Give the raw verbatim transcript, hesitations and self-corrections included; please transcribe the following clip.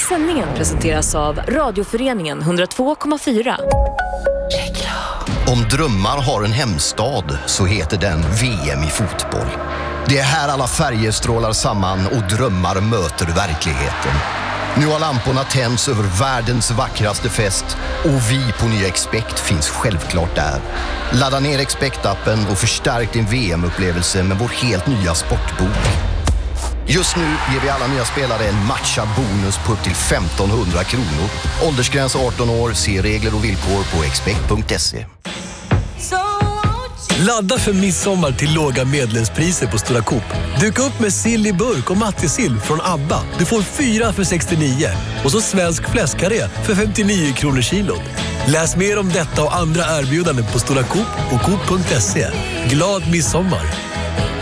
Sändningen presenteras av Radioföreningen hundra två komma fyra. Om drömmar har en hemstad så heter den V M i fotboll. Det är här alla färger strålar samman och drömmar möter verkligheten. Nu har lamporna tänds över världens vackraste fest och vi på nya Expect finns självklart där. Ladda ner Expect-appen och förstärk din V M-upplevelse med vår helt nya sportbok. Just nu ger vi alla nya spelare en matchad bonus på upp till femtonhundra kronor. Åldersgräns arton år, se regler och villkor på expect punkt se. Ladda för midsommar till låga medlemspriser på Stora Coop. Dyk upp med sill i burk och mattesill från Abba. Du får fyra för sextionio och så svensk fläskkarré för femtionio kronor kilot. Läs mer om detta och andra erbjudanden på Stora Coop och coop punkt se. Glad midsommar!